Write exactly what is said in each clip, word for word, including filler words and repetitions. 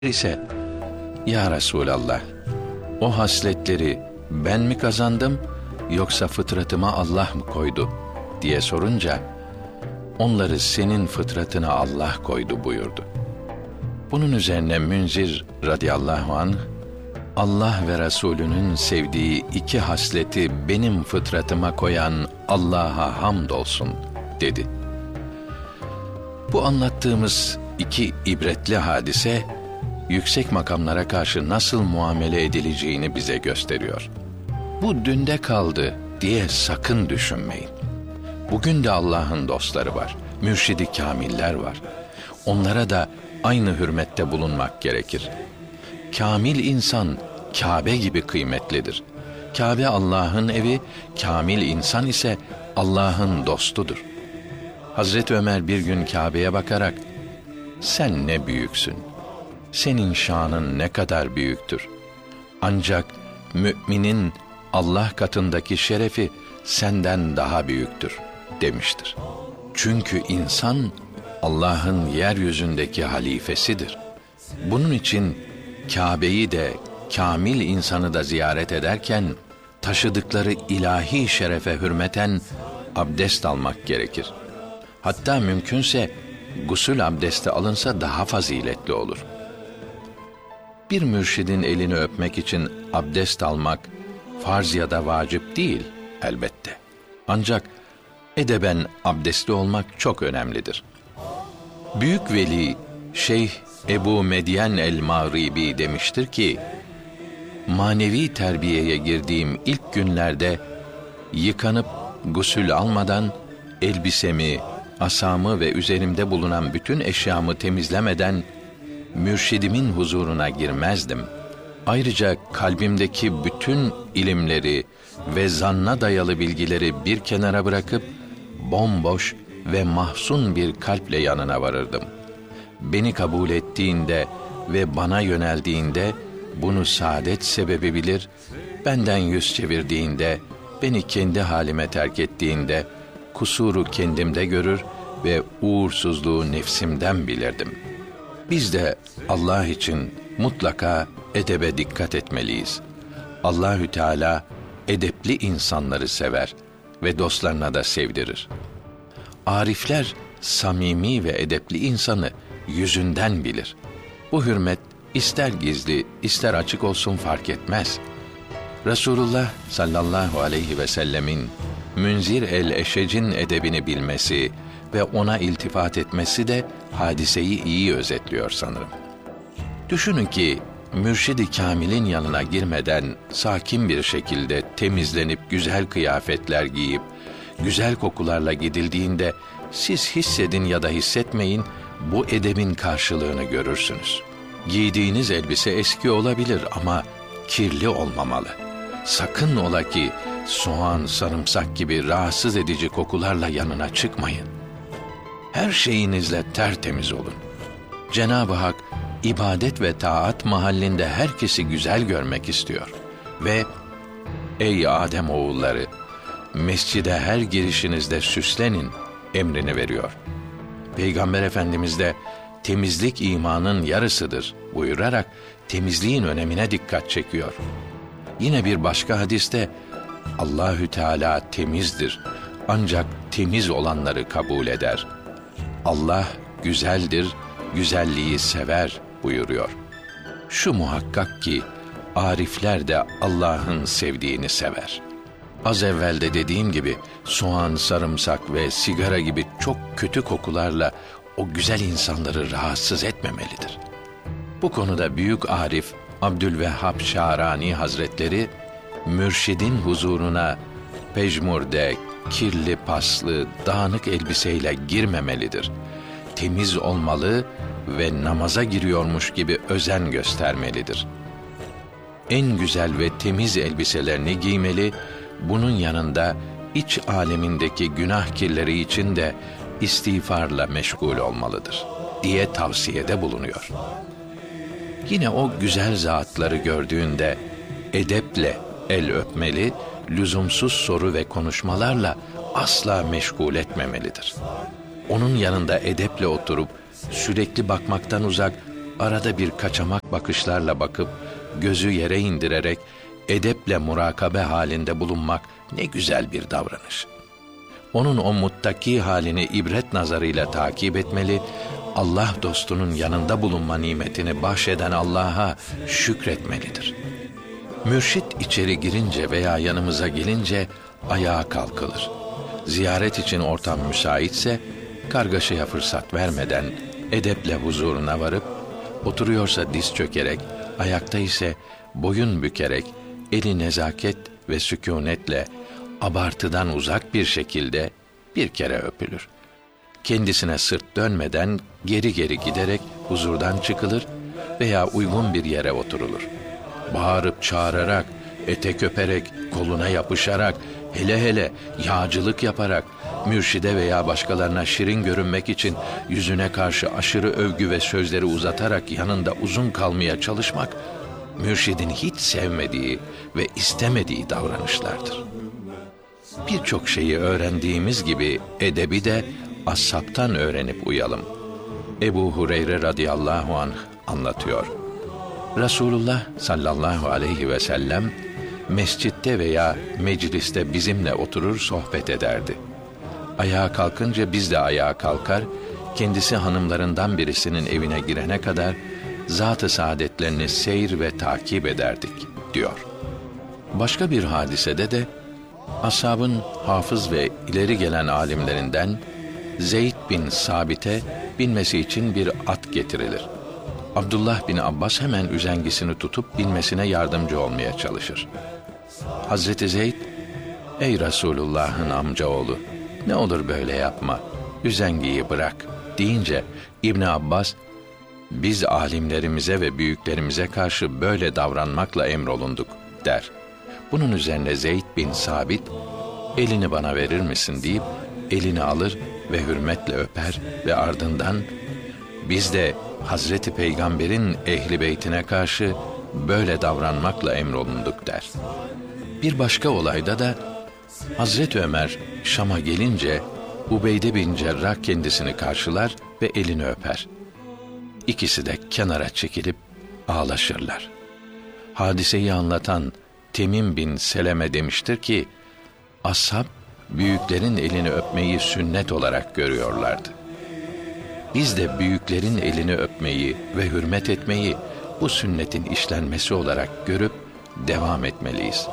ise, "Ya Resulallah, o hasletleri ben mi kazandım yoksa fıtratıma Allah mı koydu?" diye sorunca, "Onları senin fıtratına Allah koydu." buyurdu. Bunun üzerine Münzir radıyallahu anh, "Allah ve Resulünün sevdiği iki hasleti benim fıtratıma koyan Allah'a hamdolsun" dedi. Bu anlattığımız iki ibretli hadise, yüksek makamlara karşı nasıl muamele edileceğini bize gösteriyor. Bu dünde kaldı diye sakın düşünmeyin. Bugün de Allah'ın dostları var, mürşidi kâmiller var. Onlara da aynı hürmette bulunmak gerekir. Kâmil insan, Kâbe gibi kıymetlidir. Kâbe Allah'ın evi, kâmil insan ise Allah'ın dostudur. Hazreti Ömer bir gün Kâbe'ye bakarak, "Sen ne büyüksün, senin şanın ne kadar büyüktür. Ancak müminin Allah katındaki şerefi senden daha büyüktür" demiştir. Çünkü insan Allah'ın yeryüzündeki halifesidir. Bunun için Kâbe'yi de, kâmil insanı da ziyaret ederken, taşıdıkları ilahi şerefe hürmeten abdest almak gerekir. Hatta mümkünse gusül abdesti alınsa daha faziletli olur. Bir mürşidin elini öpmek için abdest almak farz ya da vacip değil elbette. Ancak edeben abdestli olmak çok önemlidir. Büyük veli Şeyh Ebu Medyen el-Mağribi demiştir ki, "Manevi terbiyeye girdiğim ilk günlerde yıkanıp gusül almadan elbisemi, asamı ve üzerimde bulunan bütün eşyamı temizlemeden mürşidimin huzuruna girmezdim. Ayrıca kalbimdeki bütün ilimleri ve zanna dayalı bilgileri bir kenara bırakıp bomboş ve mahzun bir kalple yanına varırdım. Beni kabul ettiğinde ve bana yöneldiğinde bunu saadet sebebi bilir, benden yüz çevirdiğinde, beni kendi halime terk ettiğinde kusuru kendimde görür ve uğursuzluğu nefsimden bilirdim." Biz de Allah için mutlaka edebe dikkat etmeliyiz. Allahü Teala edepli insanları sever ve dostlarına da sevdirir. Arifler samimi ve edepli insanı yüzünden bilir. Bu hürmet ister gizli, ister açık olsun fark etmez. Resulullah sallallahu aleyhi ve sellemin Münzir el-Eşec'in edebini bilmesi ve ona iltifat etmesi de hadiseyi iyi özetliyor sanırım. Düşünün ki mürşid-i kâmilin yanına girmeden sakin bir şekilde temizlenip güzel kıyafetler giyip güzel kokularla gidildiğinde siz hissedin ya da hissetmeyin, bu edebin karşılığını görürsünüz. Giydiğiniz elbise eski olabilir ama kirli olmamalı. Sakın ola ki soğan, sarımsak gibi rahatsız edici kokularla yanına çıkmayın. Her şeyinizle tertemiz olun. Cenab-ı Hak ibadet ve taat mahallinde herkesi güzel görmek istiyor ve "Ey Adem oğulları, mescide her girişinizde süslenin" emrini veriyor. Peygamber Efendimiz de temizlik imanın yarısıdır buyurarak temizliğin önemine dikkat çekiyor. Yine bir başka hadiste Allahü Teala temizdir ancak temiz olanları kabul eder. Allah güzeldir, güzelliği sever buyuruyor. Şu muhakkak ki arifler de Allah'ın sevdiğini sever. Az evvel de dediğim gibi soğan, sarımsak ve sigara gibi çok kötü kokularla o güzel insanları rahatsız etmemelidir. Bu konuda büyük arif Abdülvehhab Şarani Hazretleri, mürşidin huzuruna pejmurde, kirli paslı, dağınık elbiseyle girmemelidir. Temiz olmalı ve namaza giriyormuş gibi özen göstermelidir. En güzel ve temiz elbiselerini giymeli, bunun yanında iç alemindeki günah kirleri için de istiğfarla meşgul olmalıdır diye tavsiyede bulunuyor. Yine o güzel zatları gördüğünde edeple el öpmeli, lüzumsuz soru ve konuşmalarla asla meşgul etmemelidir. Onun yanında edeple oturup sürekli bakmaktan uzak, arada bir kaçamak bakışlarla bakıp, gözü yere indirerek, edeple murakabe halinde bulunmak ne güzel bir davranış. Onun o muttaki halini ibret nazarıyla takip etmeli, Allah dostunun yanında bulunma nimetini bahşeden Allah'a şükretmelidir. Mürşit içeri girince veya yanımıza gelince ayağa kalkılır. Ziyaret için ortam müsaitse, kargaşaya fırsat vermeden edeple huzuruna varıp, oturuyorsa diz çökerek, ayakta ise boyun bükerek, eli nezaket ve sükûnetle, abartıdan uzak bir şekilde bir kere öpülür. Kendisine sırt dönmeden geri geri giderek huzurdan çıkılır veya uygun bir yere oturulur. Bağırıp çağırarak, etek öperek, koluna yapışarak, hele hele yağcılık yaparak, mürşide veya başkalarına şirin görünmek için yüzüne karşı aşırı övgü ve sözleri uzatarak yanında uzun kalmaya çalışmak, mürşidin hiç sevmediği ve istemediği davranışlardır. Birçok şeyi öğrendiğimiz gibi edebi de ashabtan öğrenip uyalım. Ebu Hureyre radıyallahu anh anlatıyor. Resulullah sallallahu aleyhi ve sellem mescitte veya mecliste bizimle oturur sohbet ederdi. Ayağa kalkınca biz de ayağa kalkar, kendisi hanımlarından birisinin evine girene kadar zat-ı saadetlerini seyir ve takip ederdik diyor. Başka bir hadisede de ashabın hafız ve ileri gelen alimlerinden Zeyd bin Sabit'e binmesi için bir at getirilir. Abdullah bin Abbas hemen üzengisini tutup binmesine yardımcı olmaya çalışır. Hazreti Zeyd, "Ey Resulullah'ın amcaoğlu, ne olur böyle yapma, üzengiyi bırak" deyince İbn Abbas, "Biz alimlerimize ve büyüklerimize karşı böyle davranmakla emrolunduk" der. Bunun üzerine Zeyd bin Sabit, "Elini bana verir misin?" deyip elini alır ve hürmetle öper ve ardından, "Biz de Hazreti Peygamber'in ehli beytine karşı böyle davranmakla emrolunduk" der. Bir başka olayda da Hazreti Ömer Şam'a gelince Ubeyde bin Cerrah kendisini karşılar ve elini öper. İkisi de kenara çekilip ağlaşırlar. Hadiseyi anlatan Temim bin Seleme demiştir ki, ashab büyüklerin elini öpmeyi sünnet olarak görüyorlardı. Biz de büyüklerin elini öpmeyi ve hürmet etmeyi bu sünnetin işlenmesi olarak görüp devam etmeliyiz.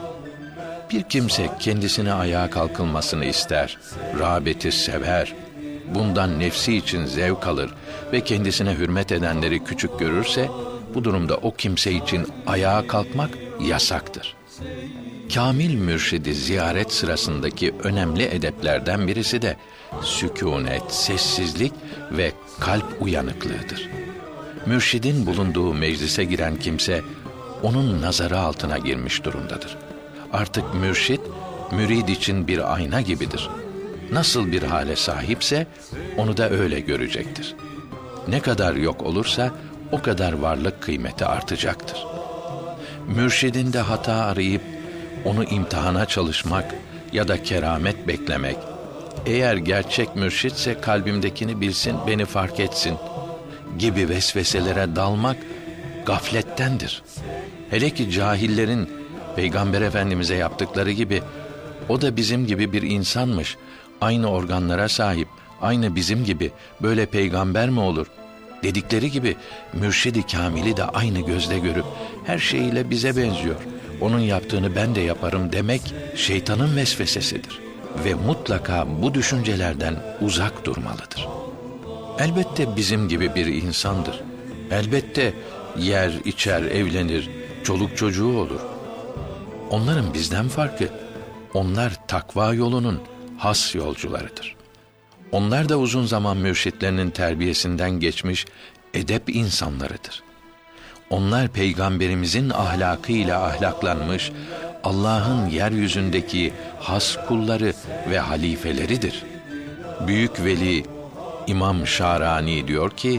Bir kimse kendisine ayağa kalkılmasını ister, rağbeti sever, bundan nefsi için zevk alır ve kendisine hürmet edenleri küçük görürse, bu durumda o kimse için ayağa kalkmak yasaktır. Kamil mürşidi ziyaret sırasındaki önemli edeplerden birisi de sükûnet, sessizlik ve kalp uyanıklığıdır. Mürşidin bulunduğu meclise giren kimse onun nazarı altına girmiş durumdadır. Artık mürşid, mürid için bir ayna gibidir. Nasıl bir hale sahipse onu da öyle görecektir. Ne kadar yok olursa o kadar varlık kıymeti artacaktır. Mürşidinde hata arayıp onu imtihana çalışmak ya da keramet beklemek, eğer gerçek mürşitse kalbimdekini bilsin, beni fark etsin gibi vesveselere dalmak gaflettendir. Hele ki cahillerin Peygamber Efendimiz'e yaptıkları gibi, o da bizim gibi bir insanmış, aynı organlara sahip, aynı bizim gibi, böyle peygamber mi olur dedikleri gibi, mürşidi kamili de aynı gözle görüp her şeyiyle bize benziyor, onun yaptığını ben de yaparım demek şeytanın vesvesesidir ve mutlaka bu düşüncelerden uzak durmalıdır. Elbette bizim gibi bir insandır. Elbette yer, içer, evlenir, çoluk çocuğu olur. Onların bizden farkı, onlar takva yolunun has yolcularıdır. Onlar da uzun zaman mürşitlerinin terbiyesinden geçmiş edep insanlarıdır. Onlar Peygamberimizin ahlakıyla ahlaklanmış, Allah'ın yeryüzündeki has kulları ve halifeleridir. Büyük veli İmam Şarani diyor ki,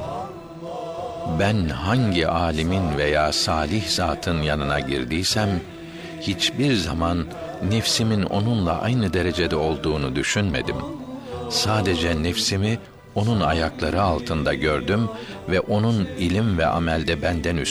"Ben hangi alimin veya salih zatın yanına girdiysem, hiçbir zaman nefsimin onunla aynı derecede olduğunu düşünmedim. Sadece nefsimi onun ayakları altında gördüm ve onun ilim ve amelde benden